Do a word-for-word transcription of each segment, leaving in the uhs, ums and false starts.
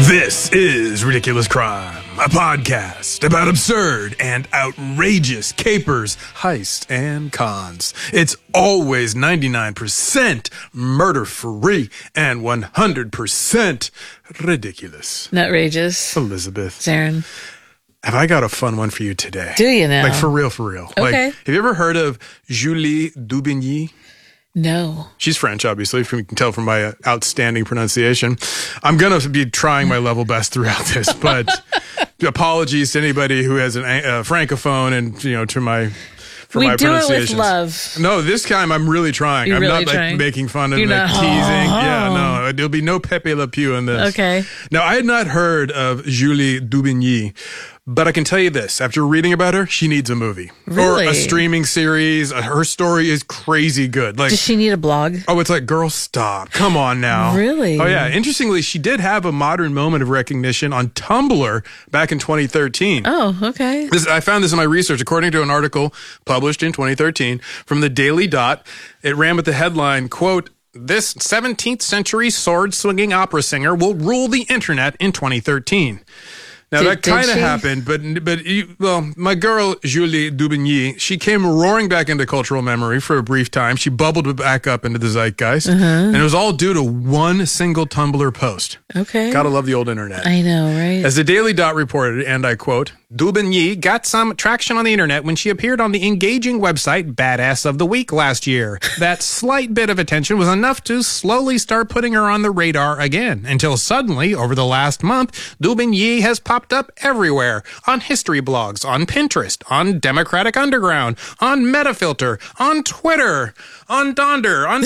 This is Ridiculous Crime, a podcast about absurd and outrageous capers, heists, and cons. It's always ninety-nine percent murder-free and one hundred percent ridiculous. Nutrageous. Elizabeth. Zarin. Have I got a fun one for you today? Do you now? Like, for real, for real. Okay. Like, have you ever heard of Julie Dubigny? No. She's French, obviously, if you can tell from my uh, outstanding pronunciation. I'm going to be trying my level best throughout this, but apologies to anybody who has a uh, francophone and, you know, to my... For we my do it with pronunciations. love. No, this time I'm really trying. You're I'm really not like trying? making fun of You're like not- teasing. Oh. Yeah, no, there'll be no Pepe Le Pew in this. Okay. Now, I had not heard of Julie Dubigny, but I can tell you this: after reading about her, she needs a movie Really? or a streaming series. Her story is crazy good. Like, Does she need a blog? oh, it's like, girl, stop. Come on now. Really? Oh, yeah. Interestingly, she did have a modern moment of recognition on Tumblr back in twenty thirteen. Oh, okay. This, I found this in my research. According to an article published in twenty thirteen from the Daily Dot, it ran with the headline, quote, "This seventeenth century sword-swinging opera singer will rule the internet in twenty thirteen. Now, Did- that kind did of she? happened, but, but you, well, my girl, Julie Dubigny, she came roaring back into cultural memory for a brief time. She bubbled back up into the zeitgeist, Uh-huh. and it was all due to one single Tumblr post. Okay. Gotta love the old internet. I know, right? As the Daily Dot reported, and I quote, "Dubigny got some traction on the internet when she appeared on the engaging website Badass of the Week last year. That slight bit of attention was enough to slowly start putting her on the radar again, until suddenly, over the last month, Dubigny has popped up everywhere, on history blogs, on Pinterest, on Democratic Underground, on Metafilter, on Twitter, on Donder, on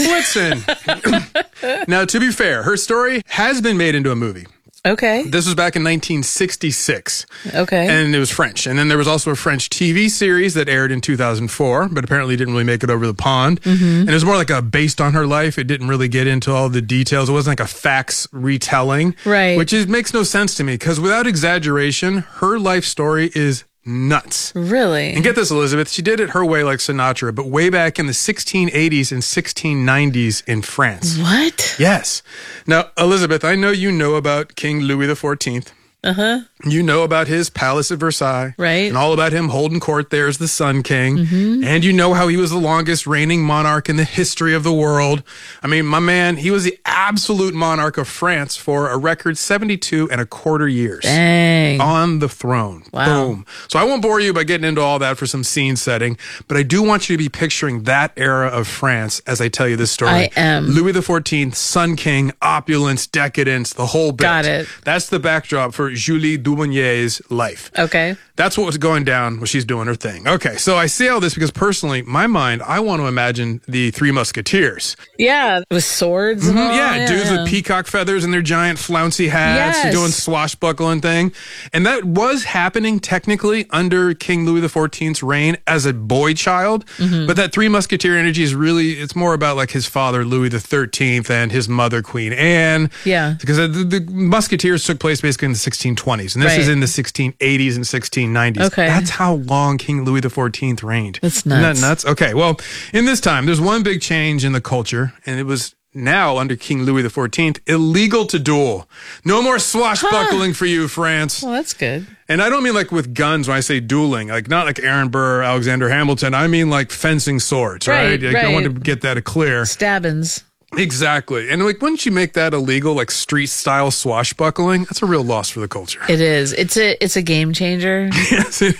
Blitzen." Now, to be fair, her story has been made into a movie. Okay. This was back in nineteen sixty-six. Okay. And it was French. And then there was also a French T V series that aired in two thousand four, but apparently didn't really make it over the pond. Mm-hmm. And it was more like a based on her life. It didn't really get into all the details. It wasn't like a facts retelling. Right. Which is, makes no sense to me, because without exaggeration, her life story is nuts. Really? And get this, Elizabeth, she did it her way like Sinatra, but way back in the sixteen eighties and sixteen nineties in France. What? Yes. Now, Elizabeth, I know you know about King Louis the fourteenth. Uh-huh. You know about his palace at Versailles. Right. And all about him holding court there as the Sun King. Mm-hmm. And you know how he was the longest reigning monarch in the history of the world. I mean, my man, he was the absolute monarch of France for a record seventy-two and a quarter years. Dang. On the throne. Wow. Boom. So I won't bore you by getting into all that for some scene setting, but I do want you to be picturing that era of France as I tell you this story. I am. Louis the fourteenth, Sun King, opulence, decadence, the whole bit. Got it. That's the backdrop for Julie Dubigny's life. Okay. That's what was going down when she's doing her thing. Okay, so I say all this because personally, my mind, I want to imagine the Three Musketeers. Yeah. With swords and Mhm, all. yeah, dudes with peacock feathers and their giant flouncy hats, Yes. doing swashbuckling thing. And that was happening technically under King Louis the fourteenth's reign as a boy child. Mm-hmm. But that Three Musketeer energy is really, it's more about like his father, Louis the thirteenth, and his mother, Queen Anne. Yeah. Because the, the Musketeers took place basically in the sixteen twenties. And this Right. is in the sixteen eighties and sixteen nineties. Okay. That's how long King Louis the fourteenth reigned. That's Isn't nuts. that nuts? Okay, well, in this time, there's one big change in the culture, and it was now under King Louis the fourteenth, illegal to duel. No more swashbuckling for you, France. Well, that's good. And I don't mean like with guns when I say dueling, like not like Aaron Burr, Alexander Hamilton. I mean like fencing swords, right? Right, Like, I right. want to get that clear. Stabbins. Exactly. And like, wouldn't you make that illegal, like street style swashbuckling? That's a real loss for the culture. It is. It's a it's a game changer. Yes, it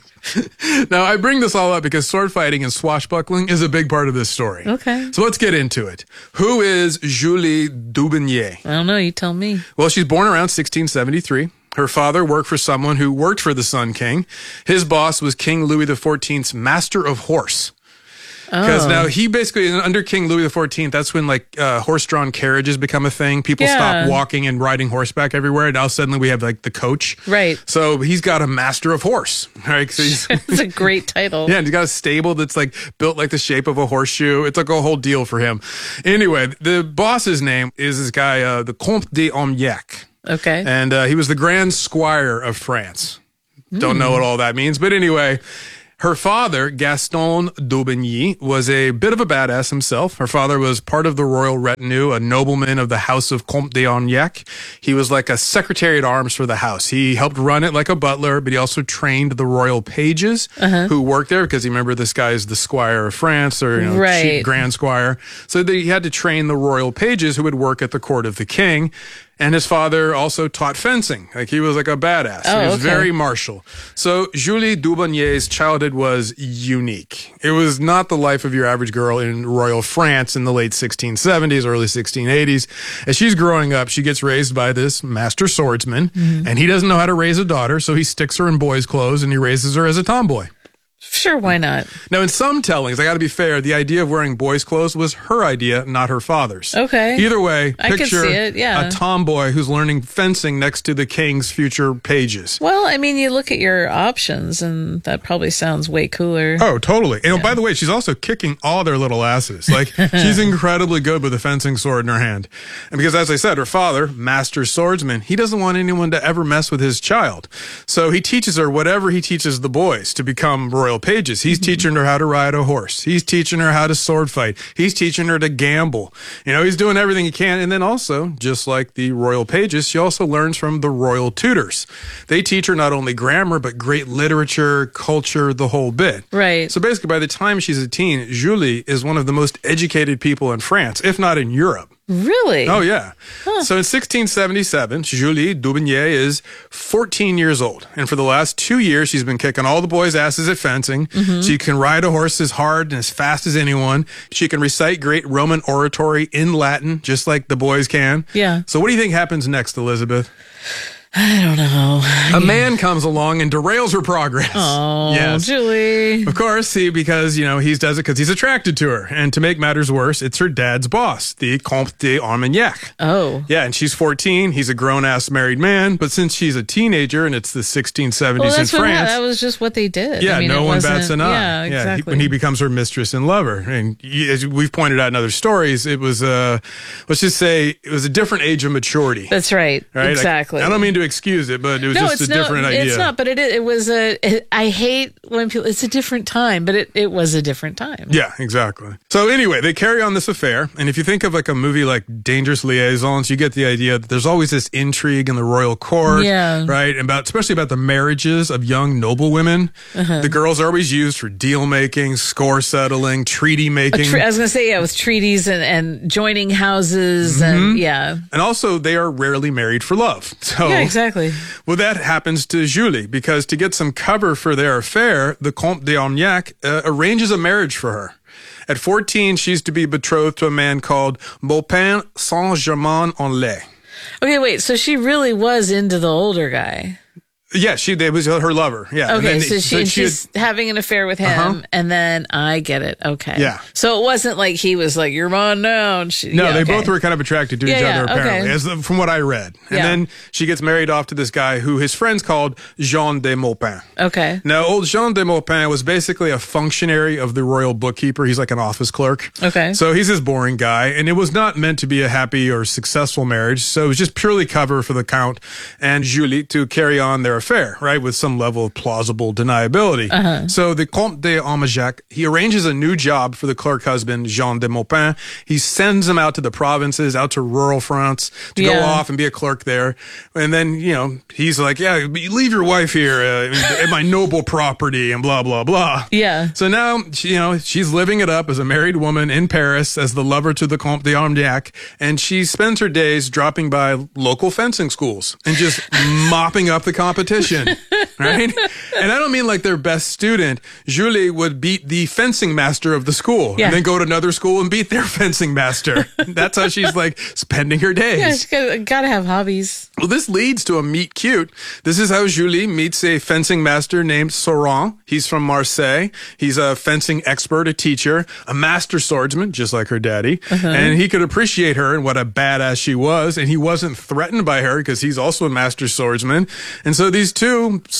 is. Now, I bring this all up because sword fighting and swashbuckling is a big part of this story. Okay. So let's get into it. Who is Julie Dubigny? I don't know. You tell me. Well, she's born around sixteen seventy-three. Her father worked for someone who worked for the Sun King. His boss was King Louis the fourteenth's master of horse. Because Oh. now he basically, under King Louis the fourteenth, that's when like uh, horse-drawn carriages become a thing. People Yeah. stop walking and riding horseback everywhere. Now suddenly we have like the coach. Right. So he's got a master of horse. Right. So he's, It's a great title. yeah, and he's got a stable that's like built like the shape of a horseshoe. It's like a whole deal for him. Anyway, the boss's name is this guy, uh, the Comte d'Armagnac. Okay. And uh, he was the Grand Squire of France. Don't know what all that means. But anyway, Her father, Gaston d'Aubigny, was a bit of a badass himself. Her father was part of the royal retinue, a nobleman of the House of Comte d'Armagnac. He was like a secretary at arms for the house. He helped run it like a butler, but he also trained the royal pages uh-huh. who worked there, because you remember this guy is the squire of France, or you know, right. chief grand squire. So they, he had to train the royal pages who would work at the court of the king. And his father also taught fencing. Like, he was like a badass. Oh, he was okay. very martial. So Julie d'Aubigny's childhood was unique. It was not the life of your average girl in royal France in the late sixteen seventies, early sixteen eighties. As she's growing up, she gets raised by this master swordsman, mm-hmm. and he doesn't know how to raise a daughter, so he sticks her in boys' clothes and he raises her as a tomboy. Sure, why not? Now, in some tellings, I got to be fair, the idea of wearing boys' clothes was her idea, not her father's. Okay. Either way, I picture could see it, yeah. a tomboy who's learning fencing next to the king's future pages. Well, I mean, you look at your options, and that probably sounds way cooler. Oh, totally. And yeah. by the way, she's also kicking all their little asses. Like, she's incredibly good with a fencing sword in her hand. And because, as I said, her father, master swordsman, he doesn't want anyone to ever mess with his child. So he teaches her whatever he teaches the boys to become royal pages. He's mm-hmm. teaching her how to ride a horse. He's teaching her how to sword fight. He's teaching her to gamble. You know, he's doing everything he can. And then also, just like the royal pages, she also learns from the royal tutors. They teach her not only grammar, but great literature, culture, the whole bit. Right. So basically, by the time she's a teen, Julie is one of the most educated people in France, if not in Europe. Really? Oh, yeah. Huh. So in sixteen seventy-seven, Julie d'Aubigny is fourteen years old. And for the last two years, she's been kicking all the boys' asses at fencing. Mm-hmm. She can ride a horse as hard and as fast as anyone. She can recite great Roman oratory in Latin, just like the boys can. Yeah. So what do you think happens next, Elizabeth? I don't know. A man comes along and derails her progress. Oh, yes. Julie. Of course, see, because, you know, he does it because he's attracted to her. And to make matters worse, it's her dad's boss, the Comte d'Armagnac. Oh. Yeah, and she's fourteen. He's a grown-ass married man. But since she's a teenager and it's the sixteen seventies well, that's in what, France. That was just what they did. Yeah, I mean, no it one wasn't- bats an eye. Yeah, he- exactly. when he becomes her mistress and lover. And y- as we've pointed out in other stories, it was, uh, let's just say, it was a different age of maturity. That's right. Right? Exactly. I, I don't mean to excuse it, but it was no, just it's a different no, idea. It's not, but it it was a. It, I hate when people. It's a different time, but it, it was a different time. Yeah, exactly. So anyway, they carry on this affair, and if you think of like a movie like Dangerous Liaisons, you get the idea that there's always this intrigue in the royal court, Yeah. right? And about especially about the marriages of young noble women. Uh-huh. The girls are always used for deal making, score settling, treaty A making. tre- I was going to say, yeah, with treaties and, and joining houses and yeah. And also, they are rarely married for love. So, Yeah, exactly. well, that happens to Julie, because to get some cover for their affair, the Comte d'Armagnac uh, arranges a marriage for her. At fourteen, she's to be betrothed to a man called Beaupin Saint-Germain-en-Laye. Okay, wait. So she really was into the older guy. Yeah, she they was her lover. Yeah. And Okay, then so, they- she, and she had- she's having an affair with him, Uh-huh. and then I get it. Okay. Yeah. So it wasn't like he was like, "You're on now." And she, No, yeah, they okay. both were kind of attracted to Yeah, each yeah, other, apparently, okay. as the, from what I read. And Yeah. then she gets married off to this guy who his friends called Jean de Maupin. Okay. Now, old Jean de Maupin was basically a functionary of the royal bookkeeper. He's like an office clerk. Okay. So he's this boring guy, and it was not meant to be a happy or successful marriage. So it was just purely cover for the Count and Julie to carry on their affair, right, with some level of plausible deniability. Uh-huh. So the Comte d'Armagnac, he arranges a new job for the clerk husband, Jean de Maupin. He sends him out to the provinces, out to rural France to go Yeah. off and be a clerk there. And then, you know, he's like, yeah, but you leave your wife here uh, at my noble property and blah, blah, blah. Yeah. So now, she, you know, she's living it up as a married woman in Paris as the lover to the Comte d'Armagnac, and she spends her days dropping by local fencing schools and just mopping up the competition, right? And I don't mean like their best student. Julie would beat the fencing master of the school, Yeah. and then go to another school and beat their fencing master. That's how she's like spending her days. Yeah, she gotta, gotta have hobbies. Well, this leads to a meet cute. This is how Julie meets a fencing master named Sauron. He's from Marseille. He's a fencing expert, a teacher, a master swordsman, just like her daddy. Uh-huh. And he could appreciate her and what a badass she was. And he wasn't threatened by her because he's also a master swordsman. And so these two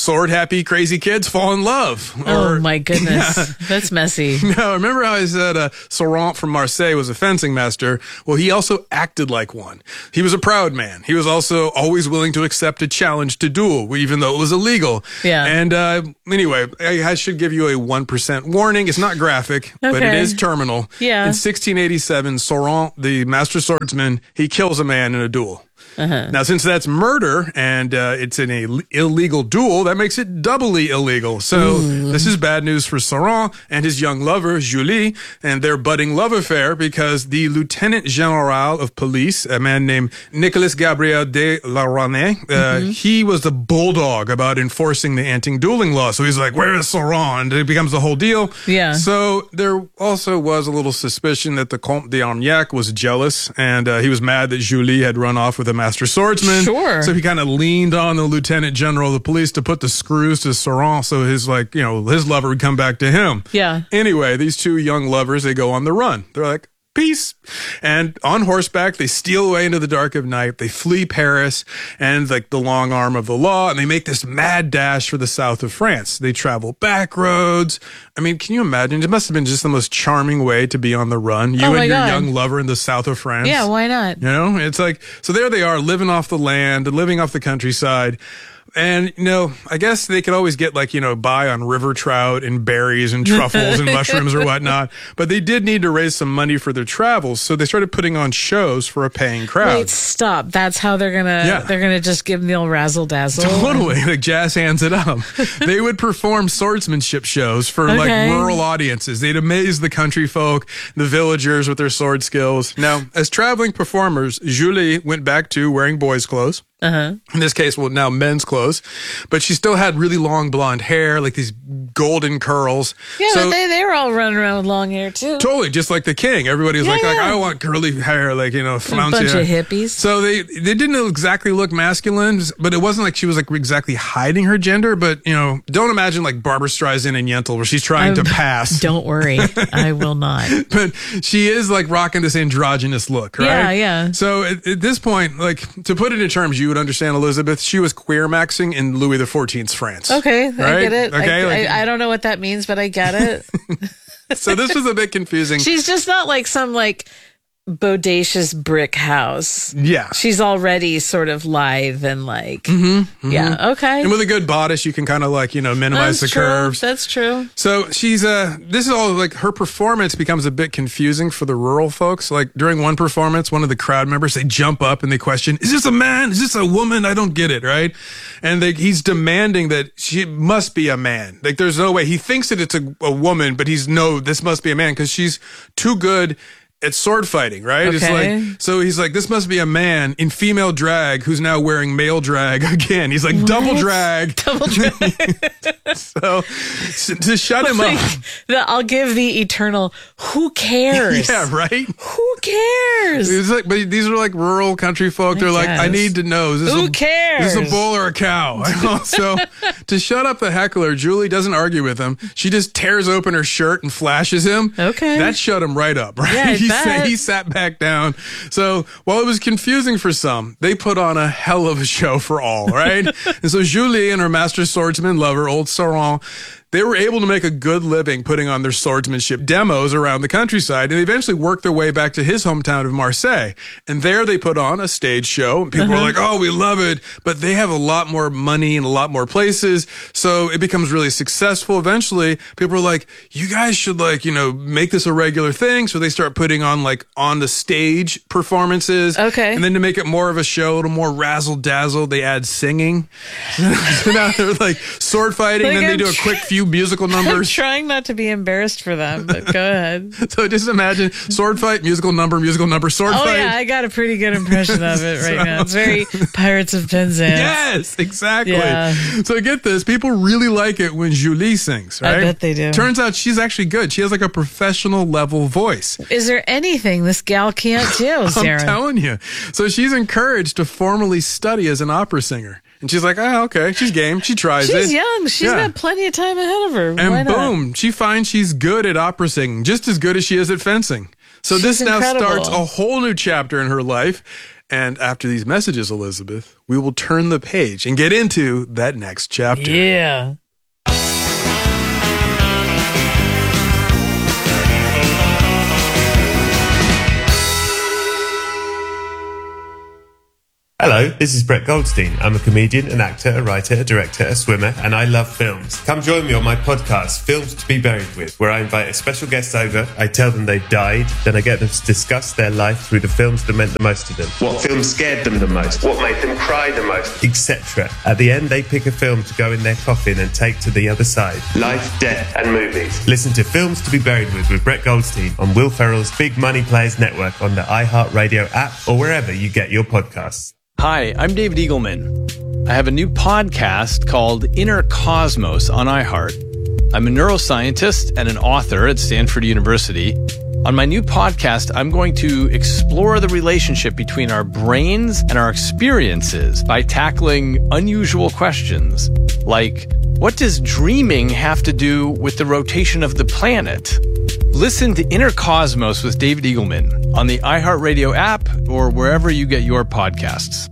sword happy crazy kids fall in love. Oh Or- my goodness. Yeah. That's messy. No, remember how I said uh, Sorant from Marseille was a fencing master? Well, he also acted like one. He was a proud man. He was also always willing to accept a challenge to duel, even though it was illegal. Yeah. And uh, anyway, I, I should give you a one percent warning. It's not graphic, but it Okay. is terminal. Yeah. In sixteen eighty-seven, Sorant, the master swordsman, he kills a man in a duel. Uh-huh. Now, since that's murder and uh, it's an Ill- illegal duel, that makes it doubly illegal. So Ooh. this is bad news for Sorant and his young lover, Julie, and their budding love affair because the Lieutenant General of Police, a man named Nicolas Gabriel de la Rane, uh, Mm-hmm. he was the bulldog about enforcing the anti-dueling law. So he's like, where is Sorant? And it becomes the whole deal. Yeah. So there also was a little suspicion that the Comte d'Armagnac was jealous and uh, he was mad that Julie had run off with a master swordsman. Sure. So he kind of leaned on the lieutenant general of the police to put the screws to Sorant so his, like, you know, his lover would come back to him. Yeah. Anyway, these two young lovers, they go on the run. They're like, peace. And on horseback, they steal away into the dark of night. They flee Paris and like the long arm of the law, and they make this mad dash for the south of France. They travel back roads. I mean, can you imagine? It must have been just the most charming way to be on the run. You Oh my and your God. young lover in the south of France. Yeah, why not? You know, it's like, so there they are living off the land and living off the countryside. And, you know, I guess they could always get like, you know, by on river trout and berries and truffles and mushrooms or whatnot. But they did need to raise some money for their travels. So they started putting on shows for a paying crowd. Wait, stop. That's how they're gonna Yeah. they're gonna just give them the old razzle dazzle. Totally, like jazz hands it up. They would perform swordsmanship shows for like Okay. rural audiences. They'd amaze the country folk, the villagers with their sword skills. Now, as traveling performers, Julie went back to wearing boys' clothes. Uh-huh. In this case, well, now men's clothes, but she still had really long blonde hair, like these golden curls. Yeah, So- but they they were all running around with long hair too. Totally, just like the king. Everybody was Yeah, like, like, yeah. I want curly hair, like, you know, A flouncy bunch hair. of hippies. So they they didn't exactly look masculine, but it wasn't like she was like exactly hiding her gender. But, you know, don't imagine like Barbara Streisand and Yentl where she's trying I'm- to pass. Don't worry, I will not. But she is like rocking this androgynous look, right? Yeah, yeah. So at, at this point, like to put it in terms you would understand, Elizabeth, she was queer maxing in Louis the fourteenth's France. Okay, I Right? get it. Okay, I, like- I, I don't know what that means, but I get it. So this was a bit confusing. She's just not like some like bodacious brick house. Yeah. She's already sort of lithe and like, yeah, okay. And with a good bodice, you can kind of like, you know, minimize That's the true. curves. That's true. So she's uh this is all like her performance becomes a bit confusing for the rural folks. Like during one performance, one of the crowd members, they jump up and they question, is this a man? Is this a woman? I don't get it, right? And they, he's demanding that she must be a man. Like there's no way. He thinks that it's a, a woman, but he's no, this must be a man because she's too good at sword fighting, right? It's Okay. like, so he's like, this must be a man in female drag who's now wearing male drag again. He's like, double What? drag. Double drag. So s- to shut him Like, up. the, I'll give the eternal. Who cares? Yeah, right? Who cares? It's like, but these are like rural country folk. They're like, I guess. need to know. Is this Who a, cares? Is this a bull or a cow? So to shut up the heckler, Julie doesn't argue with him. She just tears open her shirt and flashes him. Okay. That shut him right up, right? Yeah, I he, bet. he sat back down. So while it was confusing for some, they put on a hell of a show for all, right? And so Julie and her master swordsman lover, old Sorant, they were able to make a good living putting on their swordsmanship demos around the countryside, and they eventually worked their way back to his hometown of Marseille. And there they put on a stage show. And people were like, oh, we love it. But they have a lot more money in a lot more places. So it becomes really successful. Eventually, people are like, you guys should like, you know, make this a regular thing. So they start putting on like on the stage performances. Okay. And then to make it more of a show, a little more razzle dazzle, they add singing. So now they're like sword fighting. Like and then I'm they do a quick few musical I'm numbers. trying not to be embarrassed for them, but go ahead. So just imagine sword fight, musical number, musical number, sword Oh fight. yeah, I got a pretty good impression of it right now. It's very Pirates of Penzance. Yes, exactly. Yeah. So get this, people really like it when Julie sings, right? I bet they do. Turns out she's actually good. She has like a professional level voice. Is there anything this gal can't do, I'm Sarah? telling you. So she's encouraged to formally study as an opera singer. And she's like, oh, okay, she's game. She tries it. She's young. She's Yeah. got plenty of time ahead of her. And Why not? boom, she finds she's good at opera singing, just as good as she is at fencing. So this She's now incredible. starts a whole new chapter in her life. And after these messages, Elizabeth, we will turn the page and get into that next chapter. Yeah. Hello, this is Brett Goldstein. I'm a comedian, an actor, a writer, a director, a swimmer, and I love films. Come join me on my podcast, Films to be Buried With, where I invite a special guest over, I tell them they've died, then I get them to discuss their life through the films that meant the most to them. What films scared them the most, what made them cry the most, et cetera. At the end, they pick a film to go in their coffin and take to the other side. Life, death, and movies. Listen to Films to be Buried With with Brett Goldstein on Will Ferrell's Big Money Players Network on the iHeartRadio app or wherever you get your podcasts. Hi, I'm David Eagleman. I have a new podcast called Inner Cosmos on iHeart. I'm a neuroscientist and an author at Stanford University. On my new podcast, I'm going to explore the relationship between our brains and our experiences by tackling unusual questions like, what does dreaming have to do with the rotation of the planet? Listen to Inner Cosmos with David Eagleman on the iHeartRadio app or wherever you get your podcasts.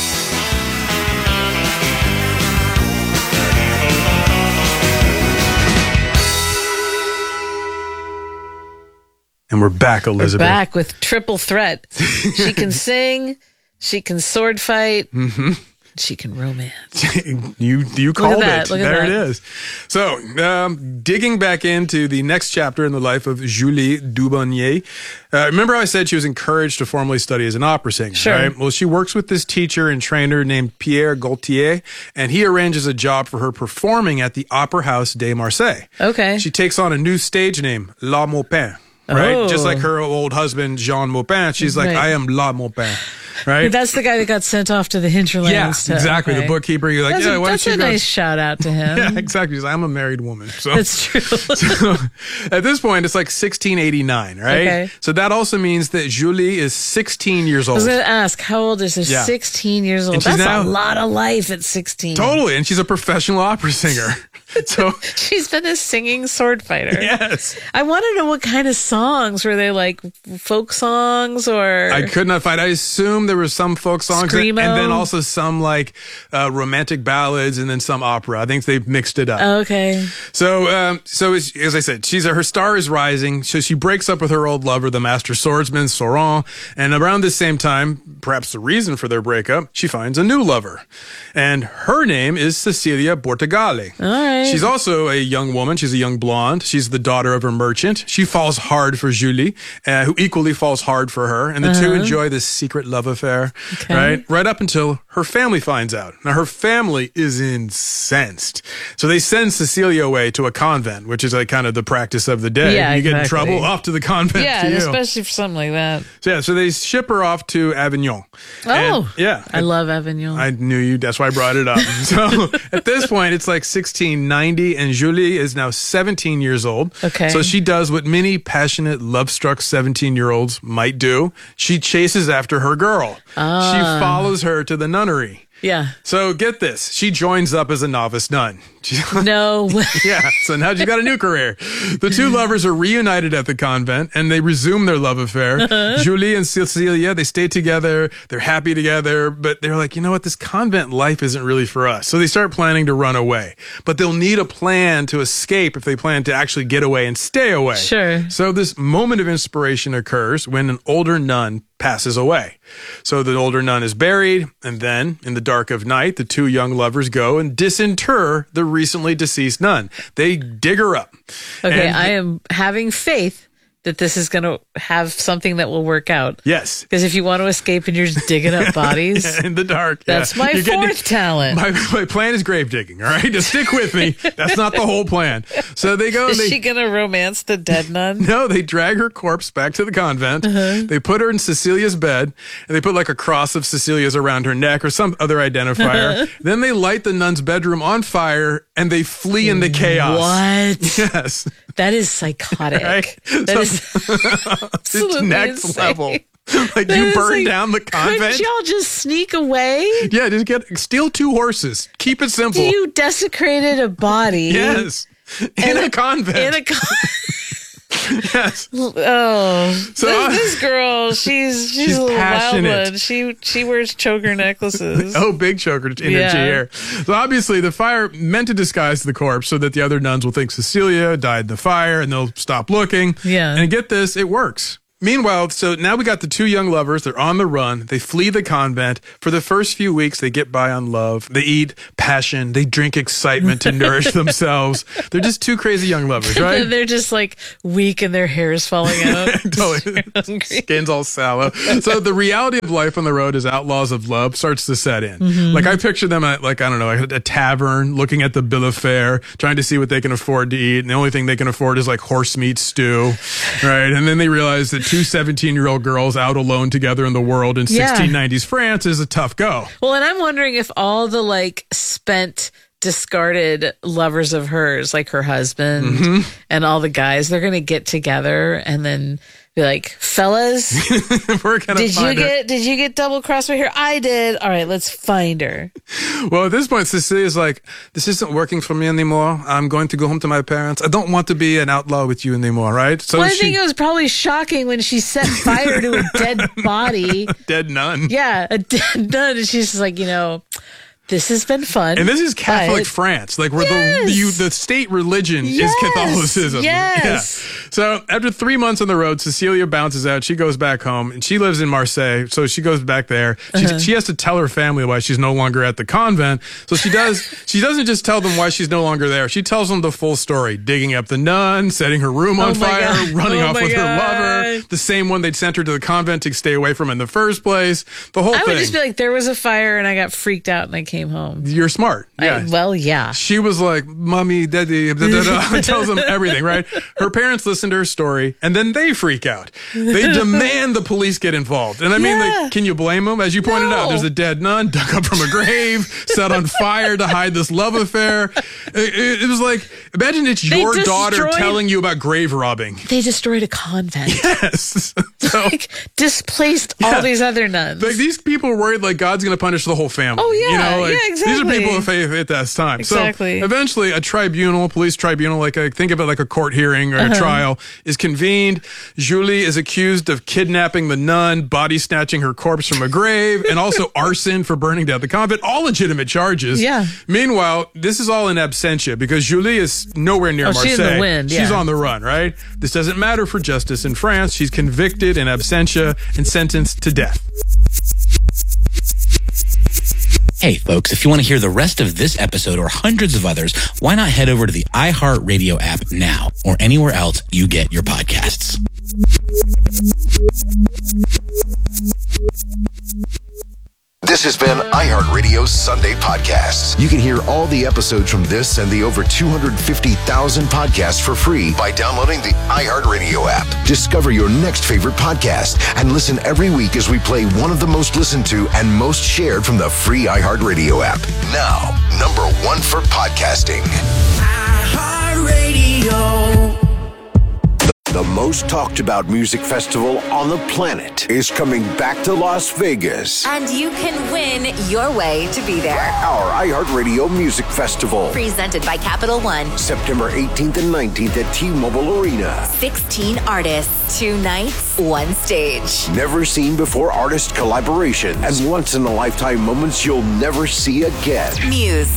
And we're back, Elizabeth. We're back with triple threat. She can sing, she can sword fight, mm-hmm. she can romance. you you called that, it. There that. it is. So, um, digging back into the next chapter in the life of Julie Dubonnier. Uh, remember how I said she was encouraged to formally study as an opera singer, sure. right? Well, she works with this teacher and trainer named Pierre Gaultier, and he arranges a job for her performing at the Opera House de Marseille. Okay. She takes on a new stage name, La Maupin. Right? Oh. Just like her old husband, Jean Maupin. She's like, right. I am La Maupin. Right? That's the guy that got sent off to the hinterlands. Yeah, to, exactly. okay. The bookkeeper. You're like, that's yeah, a, why that's don't you a go? nice shout out to him. Yeah, exactly. He's like, I'm a married woman. So that's true. so at this point, it's like sixteen eighty-nine, right? Okay. So that also means that Julie is sixteen years I old. was going to ask, how old is this? Yeah. sixteen years old. And she's That's now- a lot of life at sixteen. Totally. And she's a professional opera singer. So she's been a singing sword fighter. yes. I want to know what kind of songs. Were they like folk songs or? I could not find. I assume there were some folk songs and, Screamo? and then also some like uh, romantic ballads and then some opera. I think they mixed it up. Okay. So, um, so as, as I said, she's her star is rising. So she breaks up with her old lover, the master swordsman Sauron, and around the same time, perhaps the reason for their breakup, she finds a new lover, and her name is Cecilia Bortagale. All right. She's also a young woman. She's a young blonde. She's the daughter of a merchant. She falls hard for Julie, uh, who equally falls hard for her, and the Uh-huh. two enjoy this secret love affair. Okay. Right, right up until her family finds out. Now her family is incensed, so they send Cecilia away to a convent, which is like kind of the practice of the day. Yeah, you get in exactly. trouble, off to the convent. Yeah, to and you. especially for something like that. So yeah, so they ship her off to Avignon. Oh, And, yeah. I love Avignon. I knew you. That's why I brought it up. So at this point, it's like sixteen ninety, and Julie is now seventeen years old. Okay. So she does what many passionate, love-struck seventeen-year-olds might do. She chases after her girl. Ah. She follows her to the nunnery. yeah. So get this. She joins up as a novice nun. No way. Yeah, so now she got a new career. The two lovers are reunited at the convent, and they resume their love affair. Uh-huh. Julie and Cecilia, they stay together. They're happy together, but they're like, you know what? This convent life isn't really for us. So they start planning to run away. But they'll need a plan to escape if they plan to actually get away and stay away. Sure. So this moment of inspiration occurs when an older nun passes away. So the older nun is buried, and then, in the dark of night, the two young lovers go and disinter the recently deceased nun. They dig her up. Okay, And- I am having faith that this is going to have something that will work out. Yes. Because if you want to escape and you're just digging up bodies, In the dark. that's yeah. my You're getting- fourth talent. My, my plan is grave digging, all right? Just stick with me. That's not the whole plan. So they go. is they, she going to romance the dead nun? No, they drag her corpse back to the convent. Uh-huh. They put her in Cecilia's bed, and they put like a cross of Cecilia's around her neck or some other identifier. Uh-huh. Then they light the nun's bedroom on fire, and they flee into chaos. What? Yes. That is psychotic. Right? That So- is It's absolutely next insane. level. Like That you is burn like, down the Couldn't convent. y'all just sneak away? Yeah, just get steal two horses. Keep it simple. You desecrated a body. Yes. In a convent. In a con- Yes. Oh, So, this, uh, this girl, she's she's, she's a little passionate. wild one. She she wears choker necklaces. Oh, big choker energy Yeah. here. So obviously the fire meant to disguise the corpse so that the other nuns will think Cecilia died in the fire and they'll stop looking. Yeah. And get this, it works. Meanwhile, so now we got the two young lovers. They're on the run. They flee the convent. For the first few weeks, they get by on love. They eat passion. They drink excitement to nourish themselves. They're just two crazy young lovers, right? They're just like weak and their hair is falling out. Totally. Skin's all sallow. So the reality of life on the road as outlaws of love starts to set in. Mm-hmm. Like I picture them at like, I don't know, like a tavern looking at the bill of fare, trying to see what they can afford to eat. And the only thing they can afford is like horse meat stew, right? And then they realize that two seventeen-year-old girls out alone together in the world in Yeah. sixteen nineties France is a tough go. Well, and I'm wondering if all the like spent, discarded lovers of hers, like her husband Mm-hmm. and all the guys, they're going to get together and then be like, fellas, We're gonna did you find her. get did you get double crossed right here? I did. All right, let's find her. Well, at this point, Cecilia's like, this isn't working for me anymore. I'm going to go home to my parents. I don't want to be an outlaw with you anymore, right? So Well, I she, think it was probably shocking when she set fire to a dead body. dead nun. Yeah, a dead nun. And she's just like, you know, this has been fun. And this is Catholic but- France, like where Yes. the you, the state religion Yes. is Catholicism. Yes. Yeah. So after three months on the road, Cecilia bounces out. She goes back home, and she lives in Marseille. So she goes back there. She, Uh-huh. she has to tell her family why she's no longer at the convent. So she does. She doesn't just tell them why she's no longer there. She tells them the full story: digging up the nun, setting her room on Oh my fire, God. running Oh off my with her God. lover, the same one they'd sent her to the convent to stay away from in the first place. The whole I thing. would just be like, there was a fire and I got freaked out and I came home. You're smart. I- Yeah. well, yeah. She was like, mommy, daddy, da, da, da, tells them everything, right? Her parents listen to her story and then they freak out. They demand the police get involved. And I mean, Yeah. like, can you blame them? As you pointed No. out, there's a dead nun dug up from a grave, set on fire to hide this love affair. It, it, it was like, imagine it's They your daughter destroyed- telling you about grave robbing. They destroyed a convent. Yes. So, Like, displaced Yeah. all these other nuns. like these people are worried like God's going to punish the whole family. Oh, yeah. you know, like, Yeah, These are exactly. people of faith at that time. Exactly. So eventually, a tribunal, police tribunal, like a, think of it like a court hearing or Uh-huh. a trial, is convened. Julie is accused of kidnapping the nun, body snatching her corpse from a grave, and also arson for burning down the convent. All legitimate charges. Yeah. Meanwhile, this is all in absentia because Julie is nowhere near Oh, Marseille. she's in the wind, She's yeah. on the run, right? This doesn't matter for justice in France. She's convicted in absentia and sentenced to death. Hey, folks, if you want to hear the rest of this episode or hundreds of others, why not head over to the iHeartRadio app now or anywhere else you get your podcasts? This has been iHeartRadio's Sunday Podcasts. You can hear all the episodes from this and the over two hundred fifty thousand podcasts for free by downloading the iHeartRadio app. Discover your next favorite podcast and listen every week as we play one of the most listened to and most shared from the free iHeartRadio app. Now, number one for podcasting. iHeartRadio. The most talked about music festival on the planet is coming back to Las Vegas. And you can win your way to be there. Our iHeartRadio Music Festival. Presented by Capital One. September eighteenth and nineteenth at T-Mobile Arena. sixteen artists, two nights, one stage. Never seen before artist collaborations and once in a lifetime moments you'll never see again. Muse.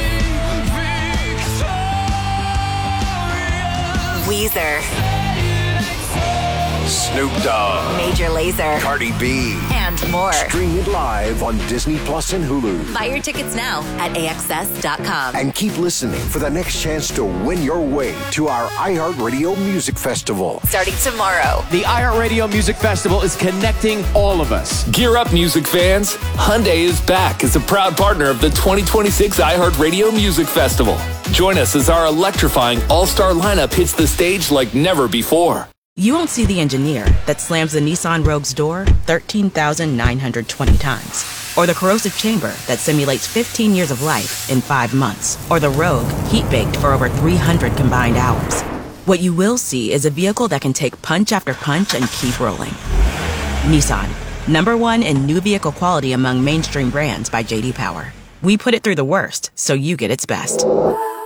Weezer. Snoop Dogg. Major Lazer. Cardi B. And more. Stream it live on Disney Plus and Hulu. Buy your tickets now at A X S dot com. And keep listening for the next chance to win your way to our iHeartRadio Music Festival. Starting tomorrow. The iHeartRadio Music Festival is connecting all of us. Gear up, music fans. Hyundai is back as a proud partner of the twenty twenty-six iHeartRadio Music Festival. Join us as our electrifying all-star lineup hits the stage like never before. You won't see the engineer that slams the Nissan Rogue's door thirteen thousand nine hundred twenty times. Or the corrosive chamber that simulates fifteen years of life in five months. Or the Rogue heat-baked for over three hundred combined hours. What you will see is a vehicle that can take punch after punch and keep rolling. Nissan, number one in new vehicle quality among mainstream brands by J D Power. We put it through the worst, so you get its best.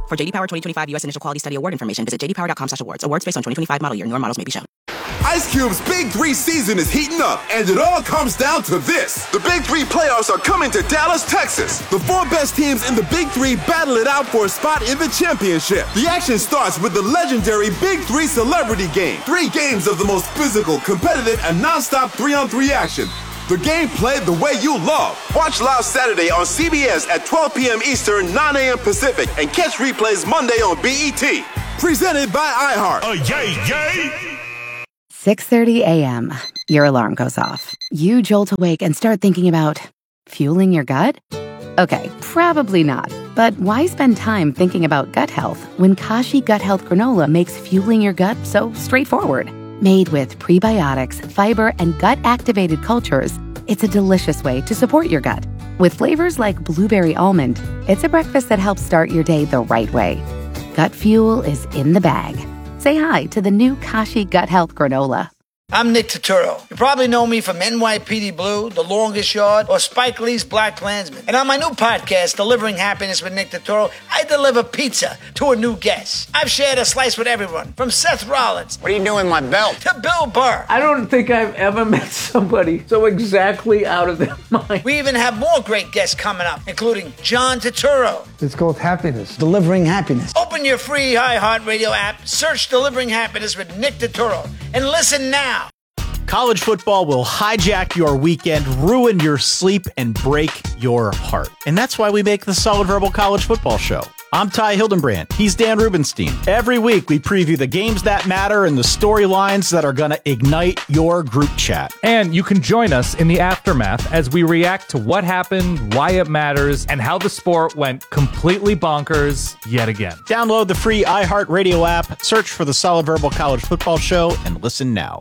For J D Power twenty twenty-five U S Initial Quality Study Award information, visit j d power dot com slash awards. Awards based on twenty twenty-five model year. Newer models may be shown. Ice Cube's Big Three season is heating up, and it all comes down to this. The Big Three playoffs are coming to Dallas, Texas. The four best teams in the Big Three battle it out for a spot in the championship. The action starts with the legendary Big Three Celebrity Game. Three games of the most physical, competitive, and non-stop three-on-three action. The game played the way you love. Watch live Saturday on C B S at twelve p.m. Eastern, nine a.m. Pacific, and catch replays Monday on B E T. Presented by iHeart. Oh, yay, yay! six thirty a.m. Your alarm goes off. You jolt awake and start thinking about fueling your gut? Okay, probably not. But why spend time thinking about gut health when Kashi Gut Health Granola makes fueling your gut so straightforward? Made with prebiotics, fiber, and gut-activated cultures, it's a delicious way to support your gut. With flavors like blueberry almond, it's a breakfast that helps start your day the right way. Gut fuel is in the bag. Say hi to the new Kashi Gut Health Granola. I'm Nick Turturro. You probably know me from N Y P D Blue, The Longest Yard, or Spike Lee's Black Klansman. And on my new podcast, Delivering Happiness with Nick Turturro, I deliver pizza to a new guest. I've shared a slice with everyone, from Seth Rollins. What are you doing with my belt? To Bill Burr. I don't think I've ever met somebody so exactly out of their mind. We even have more great guests coming up, including John Turturro. It's called Happiness. Delivering Happiness. Open your free iHeartRadio app, search Delivering Happiness with Nick Turturro, and listen now. College football will hijack your weekend, ruin your sleep, and break your heart. And that's why we make the Solid Verbal College Football Show. I'm Ty Hildenbrand. He's Dan Rubenstein. Every week, we preview the games that matter and the storylines that are going to ignite your group chat. And you can join us in the aftermath as we react to what happened, why it matters, and how the sport went completely bonkers yet again. Download the free iHeartRadio app, search for the Solid Verbal College Football Show, and listen now.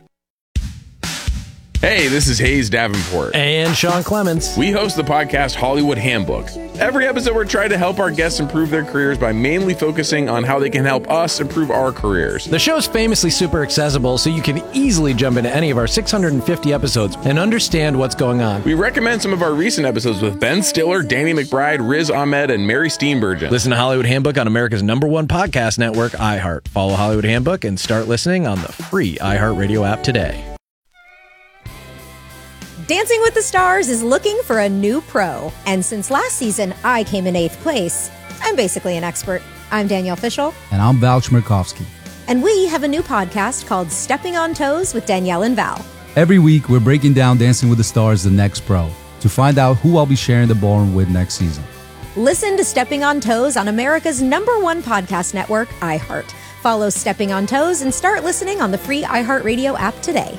Hey, this is Hayes Davenport. And Sean Clements. We host the podcast Hollywood Handbook. Every episode, we're trying to help our guests improve their careers by mainly focusing on how they can help us improve our careers. The show's famously super accessible, so you can easily jump into any of our six hundred fifty episodes and understand what's going on. We recommend some of our recent episodes with Ben Stiller, Danny McBride, Riz Ahmed, and Mary Steenburgen. Listen to Hollywood Handbook on America's number one podcast network, iHeart. Follow Hollywood Handbook and start listening on the free iHeartRadio app today. Dancing with the Stars is looking for a new pro. And since last season, I came in eighth place. I'm basically an expert. I'm Danielle Fishel. And I'm Val Chmerkovsky. And we have a new podcast called Stepping on Toes with Danielle and Val. Every week, we're breaking down Dancing with the Stars, the next pro, to find out who I'll be sharing the ballroom with next season. Listen to Stepping on Toes on America's number one podcast network, iHeart. Follow Stepping on Toes and start listening on the free iHeartRadio app today.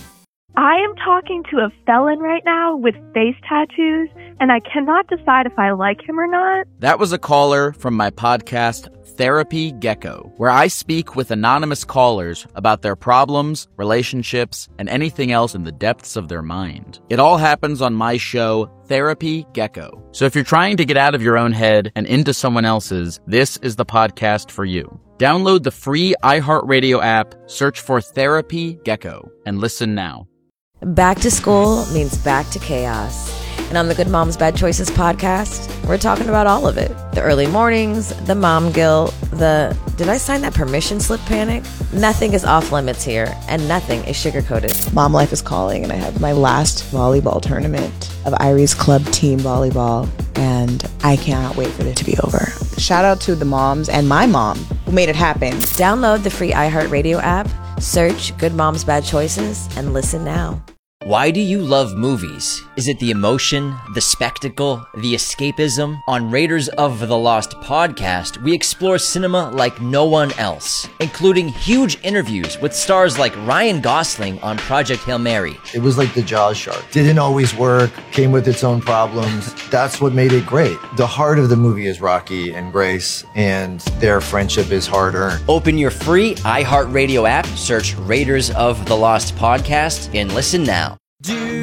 I am talking to a felon right now with face tattoos, and I cannot decide if I like him or not. That was a caller from my podcast, Therapy Gecko, where I speak with anonymous callers about their problems, relationships, and anything else in the depths of their mind. It all happens on my show, Therapy Gecko. So if you're trying to get out of your own head and into someone else's, this is the podcast for you. Download the free iHeartRadio app, search for Therapy Gecko, and listen now. Back to school means back to chaos. And on the Good Moms Bad Choices podcast, we're talking about all of it. The early mornings, the mom guilt, the did I sign that permission slip panic? Nothing is off limits here, and nothing is sugar-coated. Mom life is calling, and I have my last volleyball tournament of Irie's club team volleyball, and I cannot wait for it to be over. Shout out to the moms and my mom who made it happen. Download the free iHeartRadio app, search Good Moms Bad Choices, and listen now. Why do you love movies? Is it the emotion, the spectacle, the escapism? On Raiders of the Lost podcast, we explore cinema like no one else, including huge interviews with stars like Ryan Gosling on Project Hail Mary. It was like the Jaws shark. Didn't always work, came with its own problems. That's what made it great. The heart of the movie is Rocky and Grace, and their friendship is hard-earned. Open your free iHeartRadio app, search Raiders of the Lost podcast, and listen now.